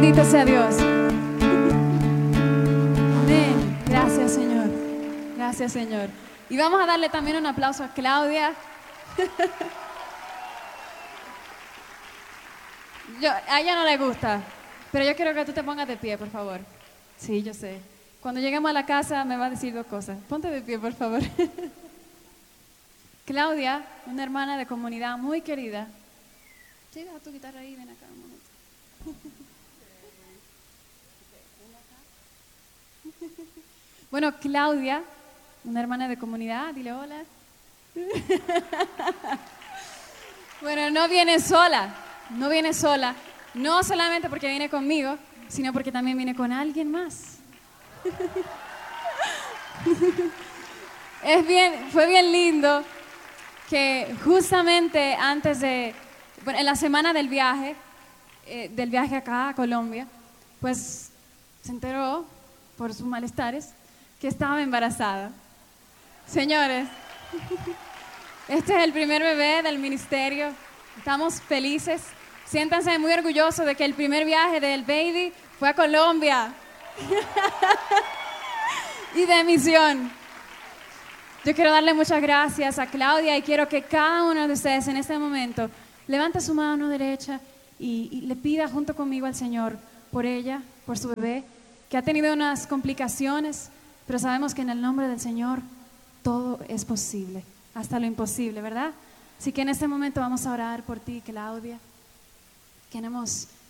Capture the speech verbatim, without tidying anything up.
Bendito sea Dios. Amén. Gracias, Señor. Gracias, Señor. Y vamos a darle también un aplauso a Claudia. Yo, a ella no le gusta, pero yo quiero que tú te pongas de pie, por favor. Sí, yo sé. Cuando lleguemos a la casa me va a decir dos cosas. Ponte de pie, por favor. Claudia, una hermana de comunidad muy querida. Sí, deja tu guitarra ahí, ven acá un momento. Bueno, Claudia, una hermana de comunidad, dile hola. Bueno, no viene sola, no viene sola, no solamente porque viene conmigo, sino porque también viene con alguien más. Es bien, fue bien lindo que justamente antes de, bueno, en la semana del viaje, eh, del viaje acá a Colombia, pues se enteró por sus malestares que estaba embarazada. Señores, este es el primer bebé del ministerio. Estamos felices. Siéntanse muy orgullosos de que el primer viaje del baby fue a Colombia. Y de misión. Yo quiero darle muchas gracias a Claudia y quiero que cada uno de ustedes en este momento levante su mano derecha y, y le pida junto conmigo al Señor por ella, por su bebé, que ha tenido unas complicaciones, pero sabemos que en el nombre del Señor todo es posible, hasta lo imposible, ¿verdad? Así que en este momento vamos a orar por ti, Claudia. Queremos